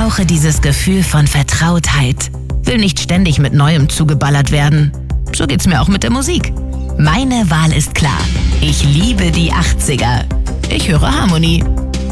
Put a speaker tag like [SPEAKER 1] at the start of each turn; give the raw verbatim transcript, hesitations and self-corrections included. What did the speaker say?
[SPEAKER 1] brauche dieses Gefühl von Vertrautheit. Will nicht ständig mit Neuem zugeballert werden. So geht's mir auch mit der Musik. Meine Wahl ist klar. Ich liebe die achtziger. Ich höre Harmonie.